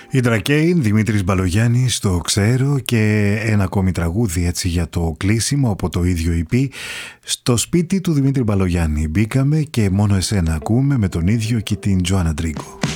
Η Ντρακέιν, Δημήτρης Μπαλογιάννης, το ξέρω, και ένα ακόμη τραγούδι έτσι για το κλείσιμο από το ίδιο EP. Στο σπίτι του Δημήτρη Μπαλογιάννη μπήκαμε και μόνο εσένα ακούμε, με τον ίδιο και την Τζοάννα Ντρίγκο.